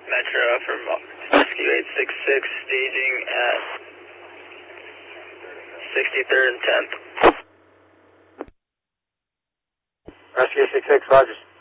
Metro from Rescue 866, staging at 63rd and 10th. Rescue 866, Rogers.